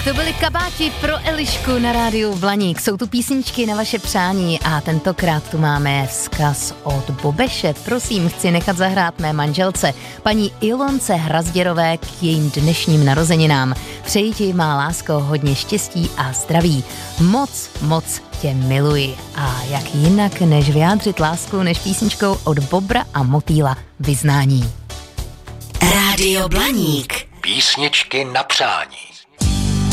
To byly kabáti pro Elišku na rádiu Blaník. Jsou tu písničky na vaše přání a tentokrát tu máme vzkaz od Bobeše. Prosím, chci nechat zahrát mé manželce, paní Ilonce Hrazděrové, k jejím dnešním narozeninám. Přeji ti, má lásko, hodně štěstí a zdraví. Moc, moc tě miluji. A jak jinak, než vyjádřit lásku, než písničkou od Bobra a Motýla Vyznání. Rádio Blaník. Písničky na přání.